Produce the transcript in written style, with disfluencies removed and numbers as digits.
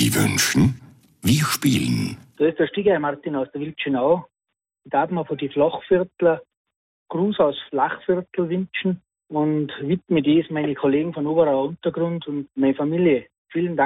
Wie wünschen? Wir spielen. Da ist der Steiger Martin aus der Wildschenau. Ich darf mir von die Flachviertler Gruß aus Flachviertel wünschen und widme dies meine Kollegen von Oberer Untergrund und meine Familie. Vielen Dank.